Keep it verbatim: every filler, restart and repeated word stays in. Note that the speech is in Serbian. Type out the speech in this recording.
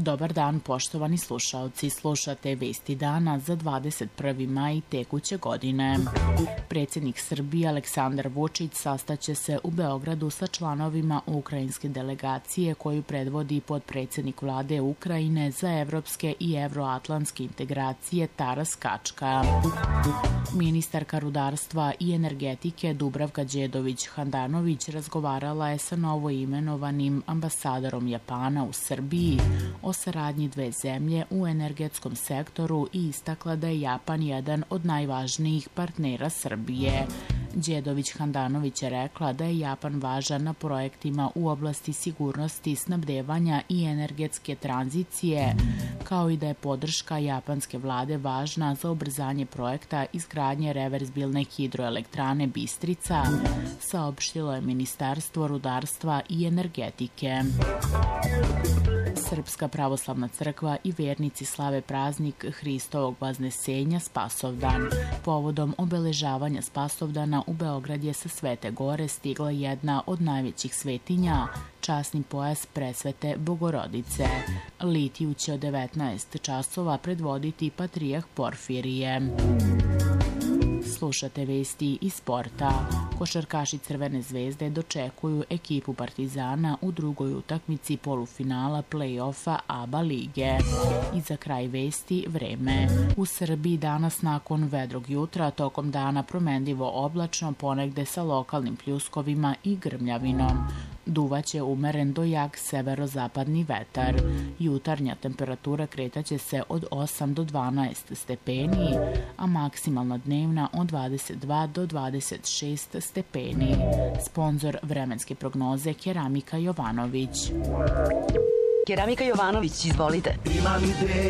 Dobar dan, poštovani slušaoci. Slušate Vesti dana za dvadeset prvi maj tekuće godine. Predsjednik Srbije Aleksandar Vučić sastaće se u Beogradu sa članovima ukrajinske delegacije koju predvodi potpredsjednik vlade Ukrajine za evropske i evroatlantske integracije Taras Kačka. Ministarka rudarstva i energetike Dubravka Đedović-Handanović razgovarala je sa novoimenovanim ambasadorom Japana u Srbiji o saradnji dve zemlje u energetskom sektoru i istakla da je Japan jedan od najvažnijih partnera Srbije. Đedović-Handanović je rekla da je Japan važan na projektima u oblasti sigurnosti, snabdevanja i energetske tranzicije, kao i da je podrška japanske vlade važna za ubrzanje projekta izgradnje reverzibilne hidroelektrane Bistrica, saopštilo je Ministarstvo rudarstva i energetike. Srpska pravoslavna crkva i vernici slave praznik Hristovog Vaznesenja Spasovdan. Povodom obeležavanja Spasovdana u Beograd je sa Svete Gore stigla jedna od najvećih svetinja, časni pojas Presvete Bogorodice. Litiju će od devetnaest časova predvoditi patrijarh Porfirije. Slušate vesti iz sporta. Košarkaši Crvene zvezde dočekuju ekipu Partizana u drugoj utakmici polufinala play-offa A B A lige. I za kraj vesti vreme. U Srbiji danas nakon vedrog jutra tokom dana promenljivo oblačno, ponegde sa lokalnim pljuskovima i grmljavinom. Duvaće umeren do jak severozapadni vetar. Jutarnja temperatura kretaće se od osam do dvanaest stepeni, a maksimalna dnevna od dvadeset dva do dvadeset šest stepeni. Sponzor vremenske prognoze Keramika Jovanović. Keramika Jovanović, izvolite.